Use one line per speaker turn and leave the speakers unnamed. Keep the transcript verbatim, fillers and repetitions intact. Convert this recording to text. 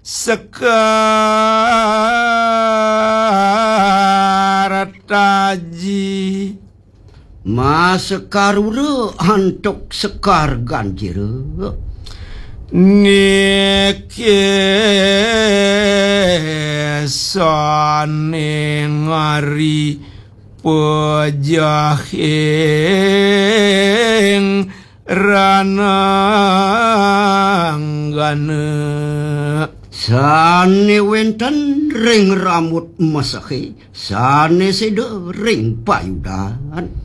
sekar taji
Mas sekarure antuk sekar ganjire
niki sane ngari pejahing rananggana
sane wenten ring rambut masake sane sede ring payudan